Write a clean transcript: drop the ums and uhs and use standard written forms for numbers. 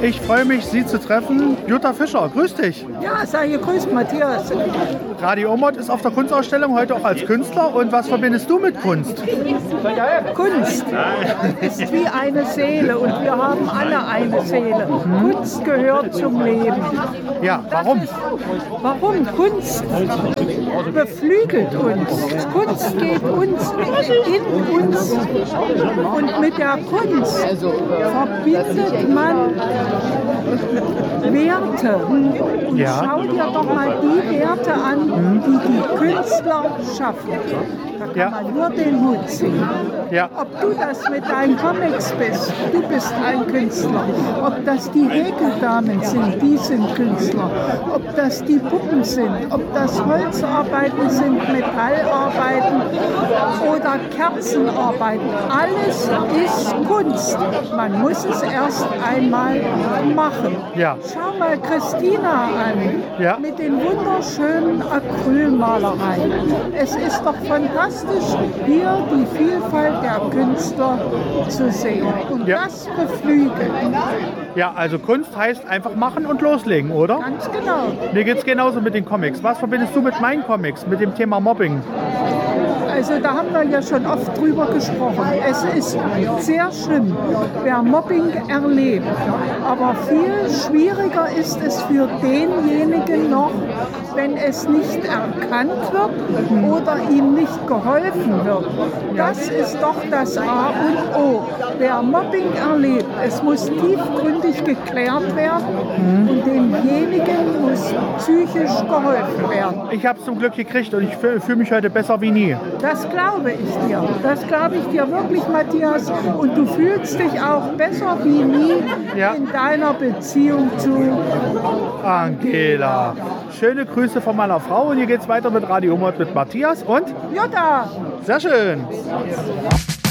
Ich freue mich, Sie zu treffen. Jutta Fischer, grüß dich. Ja, sei gegrüßt, Matthias. Radio Omot ist auf der Kunstausstellung, heute auch als Künstler. Und was verbindest du mit Kunst? Kunst ist wie eine Seele und wir haben alle eine Seele. Kunst gehört zum Leben. Ja, warum? Warum? Kunst beflügelt uns. Kunst geht uns in uns. Und mit der Kunst verbindet man Werte. Und Ja. schau dir doch mal die Werte an, die die Künstler schaffen. Da kann Ja. man nur den Hut ziehen. Ja. Ob du das mit deinen Comics bist, du bist ein Künstler. Ob das die Häkeldamen sind, die sind Künstler. Ob das die Puppen sind, ob das Holzarbeiten sind, Metallarbeiten oder Kerzenarbeiten. Alles ist Kunst. Man muss es erst einmal machen. Ja. Schau mal Christina an, Ja. mit den wunderschönen Acrylmalereien. Es ist doch fantastisch, hier die Vielfalt der Künstler zu sehen. Und Ja. das beflügelt. Ja, also Kunst heißt einfach machen und loslegen, oder? Ganz genau. Mir geht's genauso mit den Comics. Was verbindest du mit meinen Comics, mit dem Thema Mobbing? Also da haben wir ja schon oft drüber gesprochen. Es ist sehr schlimm, wer Mobbing erlebt. Aber viel schwieriger ist es für denjenigen noch, wenn es nicht erkannt wird oder ihm nicht geholfen wird. Das ist doch das A und O. Wer Mobbing erlebt, es muss tiefgründig geklärt werden und demjenigen muss psychisch geholfen werden. Ich habe es zum Glück gekriegt und ich fühle mich heute besser wie nie. Das glaube ich dir. Das glaube ich dir wirklich, Matthias. Und du fühlst dich auch besser wie nie Ja. in deiner Beziehung zu Angela. Schöne Grüße von meiner Frau und hier geht's weiter mit Radio Omot mit Matthias und Jutta. sehr schön.